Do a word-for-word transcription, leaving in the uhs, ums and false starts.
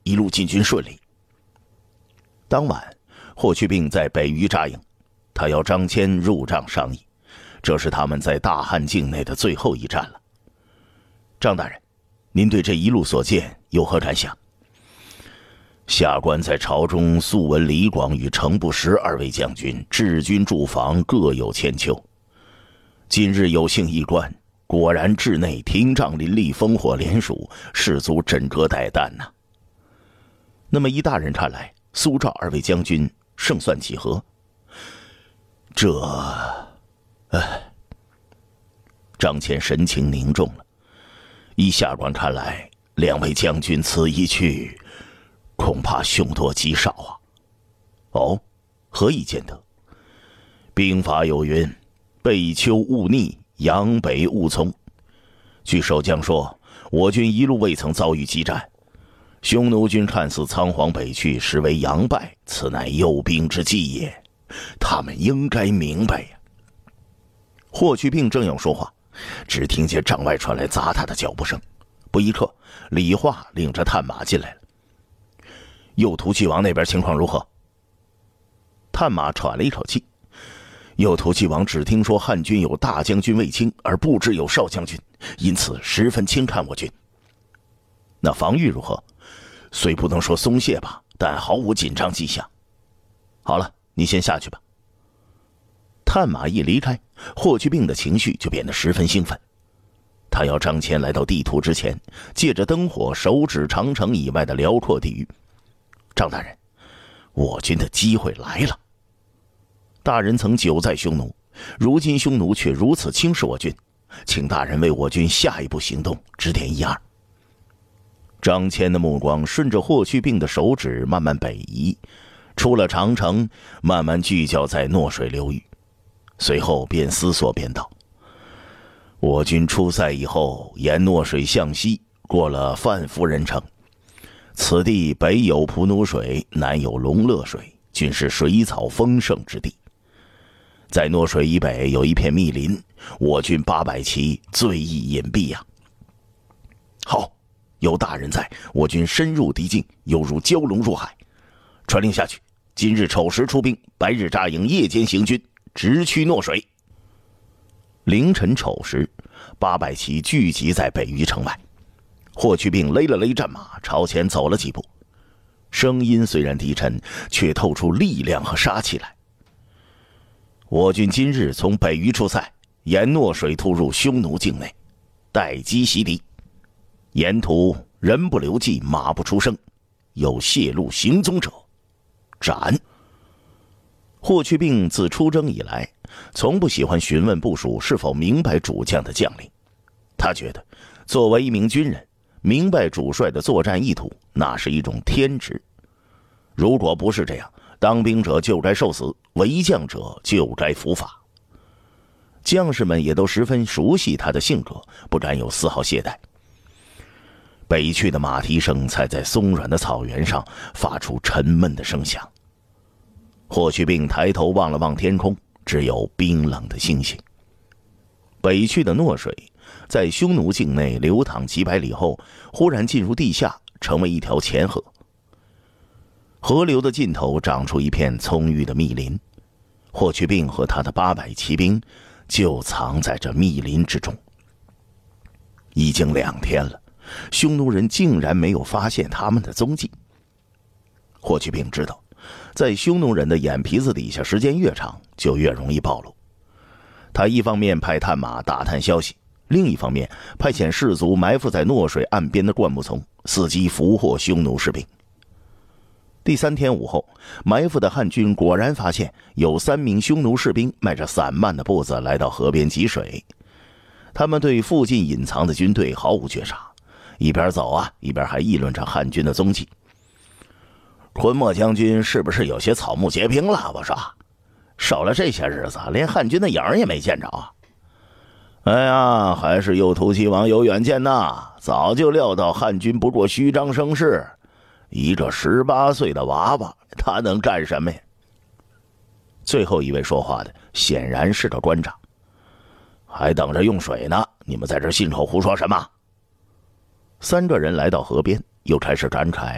一路进军顺利。当晚，霍去病在北隅扎营，他要张骞入帐商议，这是他们在大汉境内的最后一战了。张大人，您对这一路所见有何感想？下官在朝中素闻李广与程不识二位将军治军驻防各有千秋，今日有幸一观，果然治内廷杖林立，烽火连属，士卒枕戈待旦呐、啊。那么依大人看来，苏赵二位将军胜算几何？这，唉，张骞神情凝重了。依下官看来，两位将军此一去，恐怕凶多吉少啊。哦，何以见得？兵法有云：背丘勿逆，扬北勿从。据守将说，我军一路未曾遭遇激战，匈奴军看似仓皇北去，实为佯败，此乃诱兵之计也。他们应该明白呀。霍去病正要说话，只听见帐外传来砸他的脚步声。不一刻，李化领着探马进来了。右突骑王那边情况如何？探马喘了一口气。右突骑王只听说汉军有大将军卫青，而不知有少将军，因此十分轻看我军。那防御如何？虽不能说松懈吧，但毫无紧张迹象。好了，你先下去吧。探马一离开，霍去病的情绪就变得十分兴奋。他要张骞来到地图之前，借着灯火手指长城以外的辽阔地域。张大人，我军的机会来了。大人曾久在匈奴，如今匈奴却如此轻视我军，请大人为我军下一步行动指点一二。张骞的目光顺着霍去病的手指慢慢北移，出了长城，慢慢聚焦在诺水流域。随后便思索便道：我军出塞以后，沿诺水向西，过了范夫人城。此地北有蒲奴水，南有龙乐水，均是水草丰盛之地。在诺水以北有一片密林，我军八百骑最易隐蔽呀、啊。好，有大人在，我军深入敌境，犹如蛟龙入海。传令下去，今日丑时出兵，白日扎营，夜间行军，直趋诺水。凌晨丑时，八百骑聚集在北隅城外。霍去病勒了勒战马，朝前走了几步，声音虽然低沉，却透出力量和杀气来。我军今日从北隅出塞，沿诺水突入匈奴境内，待机袭敌。沿途人不留迹，马不出声，有泄露行踪者，斩。霍去病自出征以来，从不喜欢询问部属是否明白主将的将领。他觉得，作为一名军人，明白主帅的作战意图，那是一种天职。如果不是这样，当兵者就该受死，为将者就该伏法。将士们也都十分熟悉他的性格，不敢有丝毫懈怠。北去的马蹄声才在松软的草原上发出沉闷的声响。霍去病抬头望了望天空，只有冰冷的星星。北去的诺水在匈奴境内流淌几百里后，忽然进入地下，成为一条前河。河流的尽头长出一片葱郁的密林，霍去病和他的八百骑兵就藏在这密林之中。已经两天了，匈奴人竟然没有发现他们的踪迹。霍去病知道，在匈奴人的眼皮子底下时间越长，就越容易暴露。他一方面派探马打探消息，另一方面派遣士卒埋伏在诺水岸边的灌木丛，伺机俘获匈奴士兵。第三天午后，埋伏的汉军果然发现有三名匈奴士兵迈着散漫的步子来到河边汲水。他们对附近隐藏的军队毫无觉察，一边走啊，一边还议论着汉军的踪迹。昆莫将军是不是有些草木皆兵了？我说，守了这些日子，连汉军的影儿也没见着啊！哎呀，还是右突骑王有远见呐，早就料到汉军不过虚张声势。一个十八岁的娃娃，他能干什么呀？最后一位说话的显然是个官长。还等着用水呢，你们在这信口胡说什么？三个人来到河边，又开始感慨